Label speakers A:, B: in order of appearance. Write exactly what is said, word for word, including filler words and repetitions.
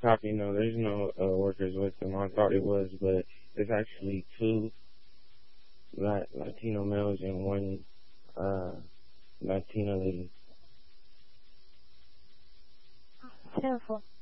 A: copy. No, there's no uh, workers with them. I thought it was, but it's actually two Lat- Latino males and one uh, Latina lady.
B: Careful.